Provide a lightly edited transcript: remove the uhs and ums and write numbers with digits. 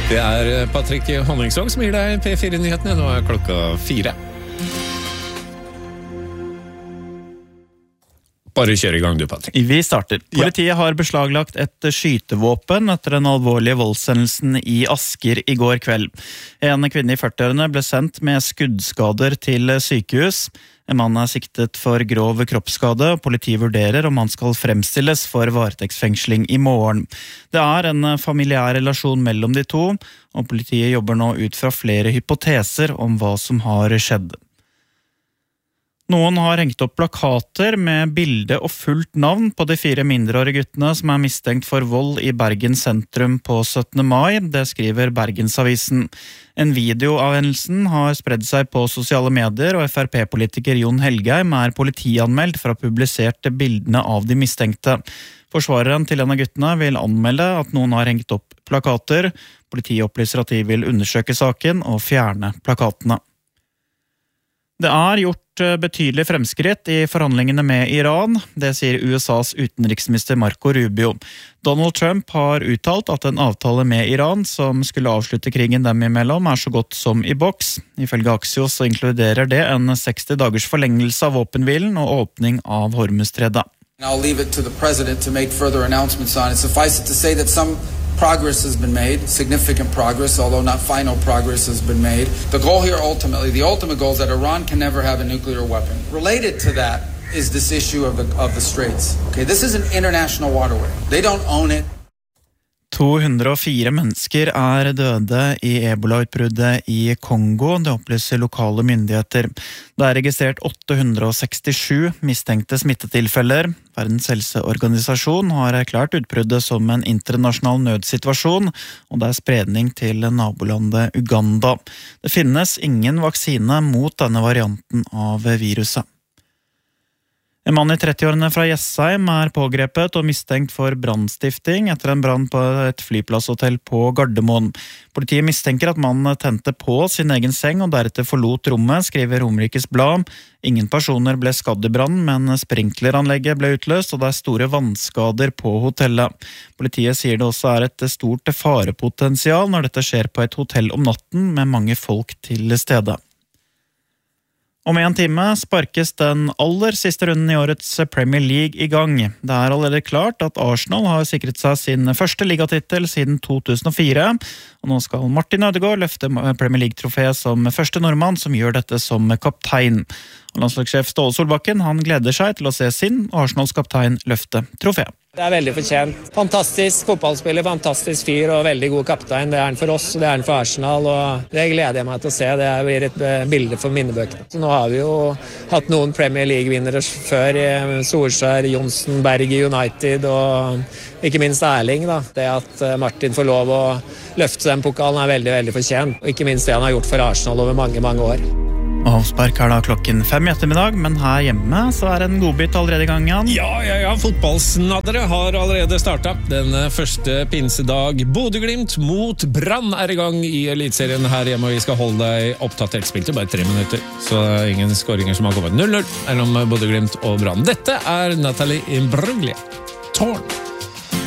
Det Patrick Honningsvåg som gir deg P4-nyhetene. Nå klokka 4. Bare kjør I gang du, Patrick. Vi starter. Politiet har beslaglagt et skytevåpen etter den alvorlige voldshendelsen I Asker I går kveld. En kvinne I 40-årene ble sendt med skuddskader til sykehus. En mann siktet for grov kroppsskade, og politiet vurderer om han skal fremstilles for varetektsfengsling I morgen. Det en familiær relasjon mellom de to, og politiet jobber nå ut fra flere hypoteser om hva som har skjedd. Noen har hengt opp plakater med bilde og fullt navn på de 4 mindreårige guttene som mistenkt for vold I Bergen sentrum på 17. mai, det skriver Bergensavisen. En video av hendelsen har spredd seg på sosiale medier, og FRP-politiker Jon Helgheim politianmeldt for å ha publisert bildene av de mistenkte. Forsvareren til en av guttene vil anmelde at noen har hengt opp plakater. Politiet opplyser at de vil undersøke saken og fjerne plakatene. Det gjort betydelig fremskritt I forhandlingene med Iran, det sier USAs utenriksminister Marco Rubio. Donald Trump har uttalt at en avtale med Iran som skulle avslutte krigen dem imellom så godt som I boks. Ifølge Axios så inkluderer det en 60 dagers forlengelse av våpenhvilen og åpning av Hormuzstredet. I'll leave it to the president to make further announcements on it. Suffice it to say that some progress has been made, significant progress, although not final progress has been made. The goal here ultimately, the ultimate goal is that Iran can never have a nuclear weapon. Related to that is this issue of the Straits. Okay, this is an international waterway. They don't own it. 204 mennesker døde I Ebola-utbruddet I Kongo, det opplyser lokale myndigheter. Det registrert 867 mistenkte smittetilfeller. Verdens helseorganisasjon har erklært utbruddet som en internasjonal nødsituasjon, og det spredning til nabolandet Uganda. Det finnes ingen vaksine mot denne varianten av viruset. En mann I 30-årene fra Jessheim pågrepet og mistenkt for brandstifting etter en brann på et flyplasshotell på Gardermoen. Politiet mistenker at mannen tente på sin egen seng og deretter forlot rommet, skriver Romerikes Blad. Ingen personer ble skadd I brannen, men sprinkleranlegget ble utløst, og det store vannskader på hotellet. Politiet sier det også et stort farepotensial når dette skjer på et hotell om natten med mange folk til stede. Om en time sparkes den aller siste runden I årets Premier League I gang. Det allerede klart at Arsenal har sikret seg sin første ligatittel siden 2004, og nå skal Martin Ødegaard løfte Premier League-trofeet som første nordmann som gjør dette som kaptein. Og landslagssjef Ståle Solbakken han gleder seg til å se sin Arsenals kaptein løfte trofeet. Det veldig fortjent. Fantastisk fotballspiller, fantastisk fyr og veldig god kaptein. Det han for oss, det han for Arsenal, og det gleder jeg meg til å se. Det blir et bilde for minnebøkene. Så nå har vi jo hatt noen Premier League-vinnere før, Solskjær, Johnsen, Berg I United, og ikke minst Erling. Det at Martin får lov å løfte den pokalen veldig, veldig fortjent. Og ikke minst det han har gjort for Arsenal over mange, mange år. Avspark da klokken 5 I ettermiddag, men her hjemme så en godbit allerede I gang, Jan. Ja, fotballsnaddere har allerede startet. Den første pinsedag. Bodø/Glimt mot Brann I gang I elitserien her hjemme, og vi skal holde deg opptatt. Spilte bare 3 minutter, så ingen skåringer som har kommet. 0-0 mellom Bodø/Glimt og Brann. Dette Natalie Imbruglia. Torn.